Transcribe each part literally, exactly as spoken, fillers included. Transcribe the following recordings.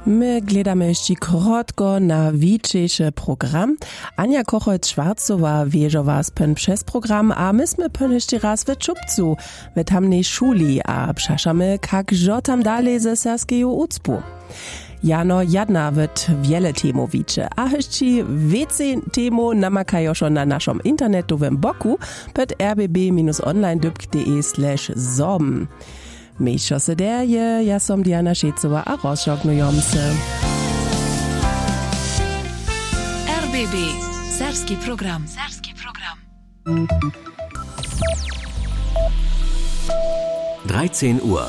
My gledamy jeszcze krótko na wieczejsze program. Ania Kochoć-Schwarzowa wieżo was pen przez program, a myśmy pen jeszcze raz w Czubcu, w tamnej szuli, a przeszamy, jak żo tam dalej ze serskiego ucpu. Jano jadna wird wiele temowicze, a jeszcze więcej temu namakają schon na naszym internetowym boku pod r b b online kropka d e slash zom. Mejszo se derje, ja som Diana Šecova a rozžognujom se. R B B, Serbski program. Serbski program. dreizehn Uhr.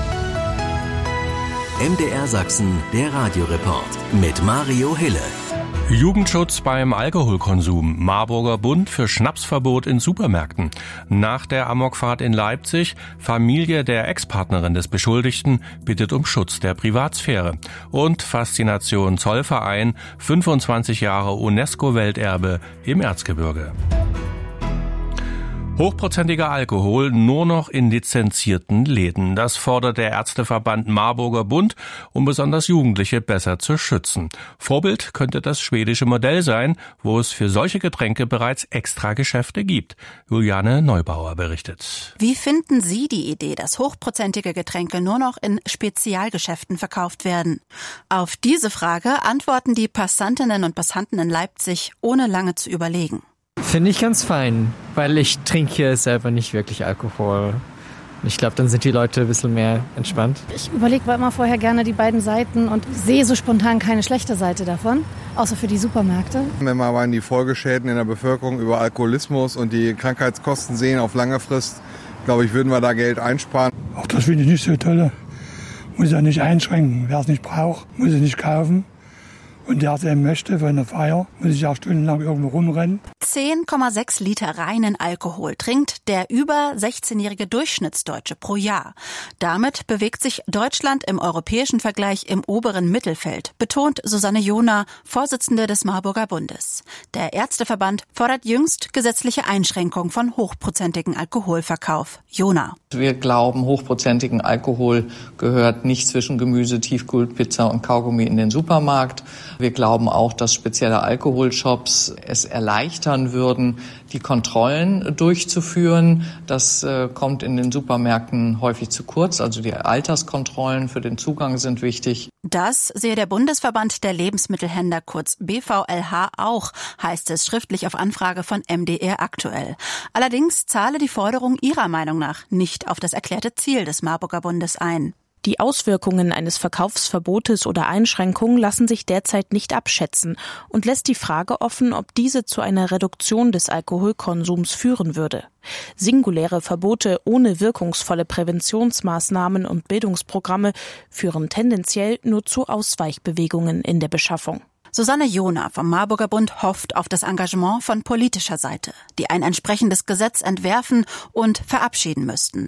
M D R Sachsen, der Radioreport mit Mario Hille. Jugendschutz beim Alkoholkonsum. Marburger Bund für Schnapsverbot in Supermärkten. Nach der Amokfahrt in Leipzig, Familie der Ex-Partnerin des Beschuldigten bittet um Schutz der Privatsphäre. Und Faszination Zollverein, fünfundzwanzig Jahre UNESCO-Welterbe im Erzgebirge. Hochprozentiger Alkohol nur noch in lizenzierten Läden. Das fordert der Ärzteverband Marburger Bund, um besonders Jugendliche besser zu schützen. Vorbild könnte das schwedische Modell sein, wo es für solche Getränke bereits extra Geschäfte gibt. Juliane Neubauer berichtet. Wie finden Sie die Idee, dass hochprozentige Getränke nur noch in Spezialgeschäften verkauft werden? Auf diese Frage antworten die Passantinnen und Passanten in Leipzig, ohne lange zu überlegen. Finde ich ganz fein, weil ich trinke selber nicht wirklich Alkohol. Ich glaube, dann sind die Leute ein bisschen mehr entspannt. Ich überlege immer vorher gerne die beiden Seiten und sehe so spontan keine schlechte Seite davon, außer für die Supermärkte. Wenn wir aber die Folgeschäden in der Bevölkerung über Alkoholismus und die Krankheitskosten sehen auf lange Frist, glaube ich, würden wir da Geld einsparen. Auch das finde ich nicht so toll. Muss ja nicht einschränken. Wer es nicht braucht, muss es nicht kaufen. Und der es eben möchte für eine Feier, muss ich auch stundenlang irgendwo rumrennen. zehn Komma sechs Liter reinen Alkohol trinkt der über sechzehnjährige Durchschnittsdeutsche pro Jahr. Damit bewegt sich Deutschland im europäischen Vergleich im oberen Mittelfeld, betont Susanne Jona, Vorsitzende des Marburger Bundes. Der Ärzteverband fordert jüngst gesetzliche Einschränkung von hochprozentigem Alkoholverkauf. Jona. Wir glauben, hochprozentigen Alkohol gehört nicht zwischen Gemüse, Tiefkühl, Pizza und Kaugummi in den Supermarkt. Wir glauben auch, dass spezielle Alkoholshops es erleichtern würden, die Kontrollen durchzuführen. Das äh, kommt in den Supermärkten häufig zu kurz. Also die Alterskontrollen für den Zugang sind wichtig. Das sehe der Bundesverband der Lebensmittelhändler, kurz B V L H, auch, heißt es schriftlich auf Anfrage von M D R aktuell. Allerdings zahle die Forderung ihrer Meinung nach nicht auf das erklärte Ziel des Marburger Bundes ein. Die Auswirkungen eines Verkaufsverbotes oder Einschränkungen lassen sich derzeit nicht abschätzen und lässt die Frage offen, ob diese zu einer Reduktion des Alkoholkonsums führen würde. Singuläre Verbote ohne wirkungsvolle Präventionsmaßnahmen und Bildungsprogramme führen tendenziell nur zu Ausweichbewegungen in der Beschaffung. Susanne Jona vom Marburger Bund hofft auf das Engagement von politischer Seite, die ein entsprechendes Gesetz entwerfen und verabschieden müssten.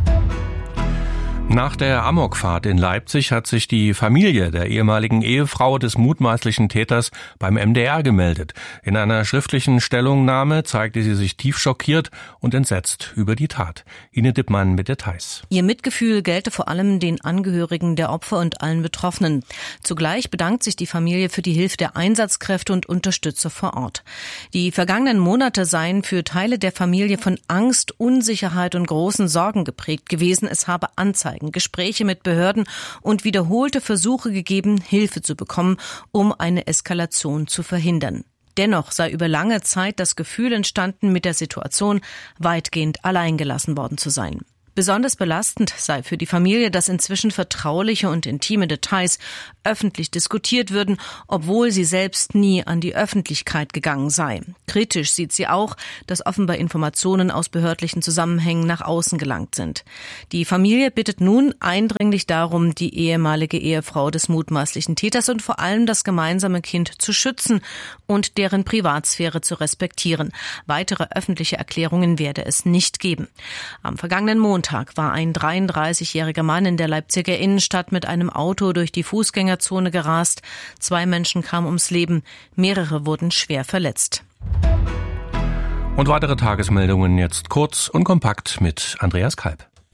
Nach der Amokfahrt in Leipzig hat sich die Familie der ehemaligen Ehefrau des mutmaßlichen Täters beim M D R gemeldet. In einer schriftlichen Stellungnahme zeigte sie sich tief schockiert und entsetzt über die Tat. Ine Dippmann mit Details. Ihr Mitgefühl gelte vor allem den Angehörigen der Opfer und allen Betroffenen. Zugleich bedankt sich die Familie für die Hilfe der Einsatzkräfte und Unterstützer vor Ort. Die vergangenen Monate seien für Teile der Familie von Angst, Unsicherheit und großen Sorgen geprägt gewesen. Es habe Anzeigen, Gespräche mit Behörden und wiederholte Versuche gegeben, Hilfe zu bekommen, um eine Eskalation zu verhindern. Dennoch sei über lange Zeit das Gefühl entstanden, mit der Situation weitgehend alleingelassen worden zu sein. Besonders belastend sei für die Familie, dass inzwischen vertrauliche und intime Details öffentlich diskutiert würden, obwohl sie selbst nie an die Öffentlichkeit gegangen sei. Kritisch sieht sie auch, dass offenbar Informationen aus behördlichen Zusammenhängen nach außen gelangt sind. Die Familie bittet nun eindringlich darum, die ehemalige Ehefrau des mutmaßlichen Täters und vor allem das gemeinsame Kind zu schützen und deren Privatsphäre zu respektieren. Weitere öffentliche Erklärungen werde es nicht geben. Am vergangenen Montag Tag war ein dreiunddreißigjähriger Mann in der Leipziger Innenstadt mit einem Auto durch die Fußgängerzone gerast. Zwei Menschen kamen ums Leben, mehrere wurden schwer verletzt. Und weitere Tagesmeldungen jetzt kurz und kompakt mit Andreas Kalb.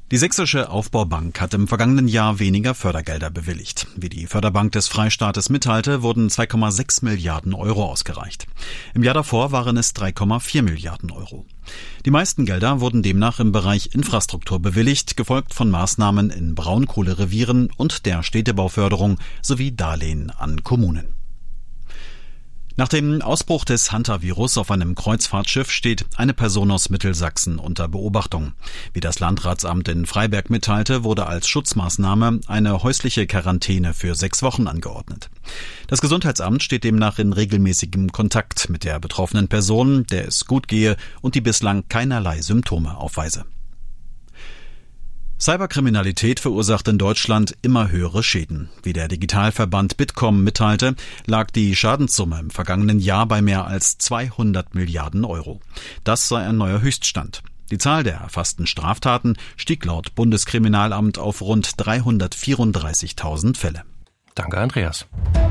Die Sächsische Aufbaubank hat im vergangenen Jahr weniger Fördergelder bewilligt. Wie die Förderbank des Freistaates mitteilte, wurden zwei Komma sechs Milliarden Euro ausgereicht. Im Jahr davor waren es drei Komma vier Milliarden Euro. Die meisten Gelder wurden demnach im Bereich Infrastruktur bewilligt, gefolgt von Maßnahmen in Braunkohlerevieren und der Städtebauförderung sowie Darlehen an Kommunen. Nach dem Ausbruch des Hantavirus auf einem Kreuzfahrtschiff steht eine Person aus Mittelsachsen unter Beobachtung. Wie das Landratsamt in Freiberg mitteilte, wurde als Schutzmaßnahme eine häusliche Quarantäne für sechs Wochen angeordnet. Das Gesundheitsamt steht demnach in regelmäßigem Kontakt mit der betroffenen Person, der es gut gehe und die bislang keinerlei Symptome aufweise. Cyberkriminalität verursacht in Deutschland immer höhere Schäden. Wie der Digitalverband Bitkom mitteilte, lag die Schadenssumme im vergangenen Jahr bei mehr als zweihundert Milliarden Euro. Das sei ein neuer Höchststand. Die Zahl der erfassten Straftaten stieg laut Bundeskriminalamt auf rund dreihundertvierunddreißigtausend Fälle. Danke, Andreas.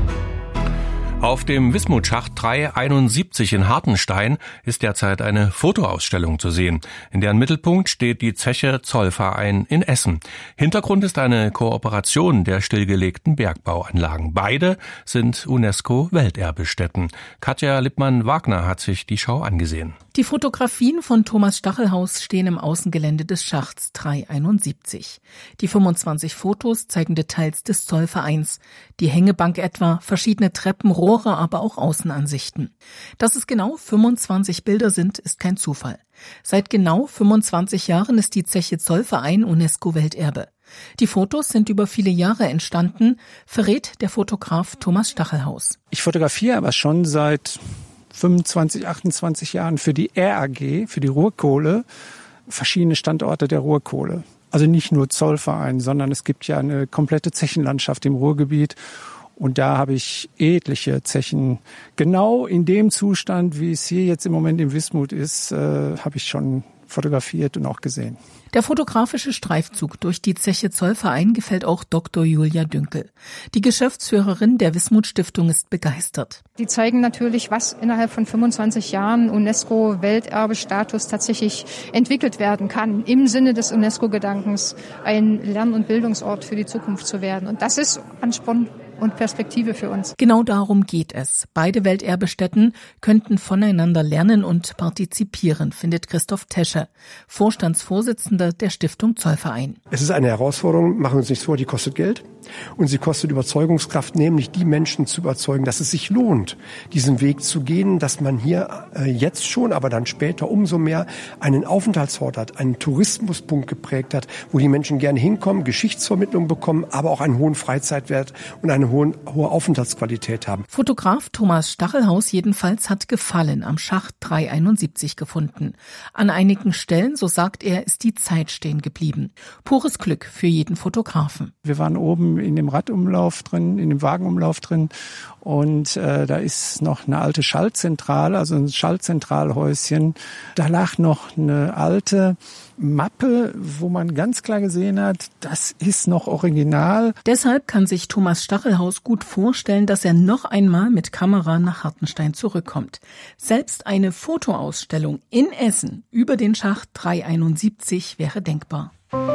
Auf dem Wismut-Schacht dreihunderteinundsiebzig in Hartenstein ist derzeit eine Fotoausstellung zu sehen. In deren Mittelpunkt steht die Zeche Zollverein in Essen. Hintergrund ist eine Kooperation der stillgelegten Bergbauanlagen. Beide sind UNESCO-Welterbestätten. Katja Lippmann-Wagner hat sich die Schau angesehen. Die Fotografien von Thomas Stachelhaus stehen im Außengelände des Schachts dreihunderteinundsiebzig. Die fünfundzwanzig Fotos zeigen Details des Zollvereins. Die Hängebank etwa, verschiedene Treppen, Rohre, aber auch Außenansichten. Dass es genau fünfundzwanzig Bilder sind, ist kein Zufall. Seit genau fünfundzwanzig Jahren ist die Zeche Zollverein UNESCO-Welterbe. Die Fotos sind über viele Jahre entstanden, verrät der Fotograf Thomas Stachelhaus. Ich fotografiere aber schon seit fünfundzwanzig, achtundzwanzig Jahren für die R A G, für die Ruhrkohle, verschiedene Standorte der Ruhrkohle. Also nicht nur Zollverein, sondern es gibt ja eine komplette Zechenlandschaft im Ruhrgebiet. Und da habe ich etliche Zechen, genau in dem Zustand, wie es hier jetzt im Moment in Wismut ist, äh, habe ich schon fotografiert und auch gesehen. Der fotografische Streifzug durch die Zeche Zollverein gefällt auch Doktor Julia Dünkel. Die Geschäftsführerin der Wismut-Stiftung ist begeistert. Die zeigen natürlich, was innerhalb von fünfundzwanzig Jahren UNESCO-Welterbestatus tatsächlich entwickelt werden kann, im Sinne des UNESCO-Gedankens ein Lern- und Bildungsort für die Zukunft zu werden. Und das ist Ansporn und Perspektive für uns. Genau darum geht es. Beide Welterbestätten könnten voneinander lernen und partizipieren, findet Christoph Tesche, Vorstandsvorsitzender der Stiftung Zollverein. Es ist eine Herausforderung, machen wir uns nichts vor, die kostet Geld. Und sie kostet Überzeugungskraft, nämlich die Menschen zu überzeugen, dass es sich lohnt, diesen Weg zu gehen, dass man hier äh, jetzt schon, aber dann später umso mehr einen Aufenthaltsort hat, einen Tourismuspunkt geprägt hat, wo die Menschen gerne hinkommen, Geschichtsvermittlung bekommen, aber auch einen hohen Freizeitwert und eine hohe, hohe Aufenthaltsqualität haben. Fotograf Thomas Stachelhaus jedenfalls hat Gefallen am Schacht dreihunderteinundsiebzig gefunden. An einigen Stellen, so sagt er, ist die Zeit stehen geblieben. Pures Glück für jeden Fotografen. Wir waren oben in dem Radumlauf drin, in dem Wagenumlauf drin und äh, da ist noch eine alte Schaltzentrale, also ein Schaltzentralhäuschen. Da lag noch eine alte Mappe, wo man ganz klar gesehen hat, das ist noch original. Deshalb kann sich Thomas Stachelhaus gut vorstellen, dass er noch einmal mit Kamera nach Hartenstein zurückkommt. Selbst eine Fotoausstellung in Essen über den Schacht dreihunderteinundsiebzig wäre denkbar.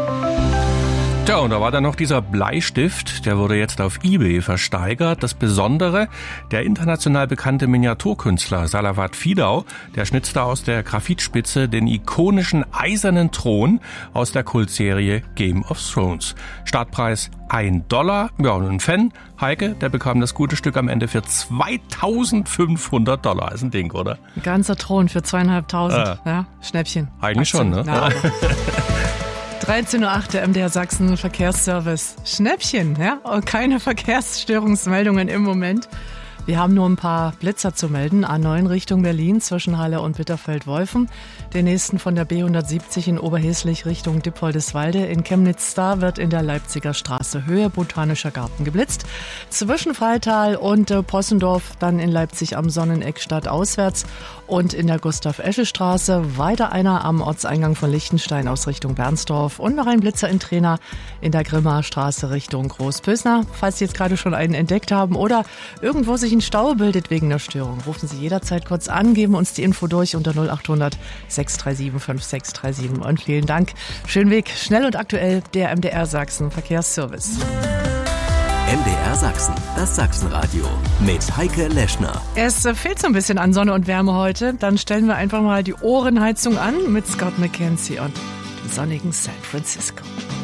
Tja, und da war dann noch dieser Bleistift, der wurde jetzt auf eBay versteigert. Das Besondere, der international bekannte Miniaturkünstler Salawat Fidau, der schnitzte aus der Graphitspitze den ikonischen eisernen Thron aus der Kultserie Game of Thrones. Startpreis ein Dollar, ja, und ein Fan, Heike, der bekam das gute Stück am Ende für zweitausendfünfhundert Dollar. Ist ein Ding, oder? Ein ganzer Thron für zweieinhalbtausend, äh, ja, Schnäppchen. Eigentlich schon, ne? Ja, dreizehn Uhr acht, der M D R Sachsen Verkehrsservice. Schnäppchen, ja, keine Verkehrsstörungsmeldungen im Moment. Wir haben nur ein paar Blitzer zu melden. A neun Richtung Berlin zwischen Halle und Bitterfeld-Wolfen. Den nächsten von der B hundertsiebzig in Oberheslich Richtung Dippoldeswalde. In Chemnitz-Stade wird in der Leipziger Straße Höhe Botanischer Garten geblitzt. Zwischen Freital und äh, Possendorf dann in Leipzig am Sonneneck stadtauswärts. Und in der Gustav-Esche-Straße weiter einer am Ortseingang von Lichtenstein aus Richtung Bernsdorf. Und noch ein Blitzer in Trena in der Grimmer Straße Richtung Großpösner. Falls Sie jetzt gerade schon einen entdeckt haben oder irgendwo sich sich ein Stau bildet wegen der Störung, rufen Sie jederzeit kurz an, geben uns die Info durch unter null acht hundert sechs drei sieben fünf sechs drei sieben. Und vielen Dank. Schönen Weg, schnell und aktuell, der M D R Sachsen Verkehrsservice. M D R Sachsen, das Sachsenradio mit Heike Leschner. Es fehlt so ein bisschen an Sonne und Wärme heute. Dann stellen wir einfach mal die Ohrenheizung an mit Scott McKenzie und dem sonnigen San Francisco.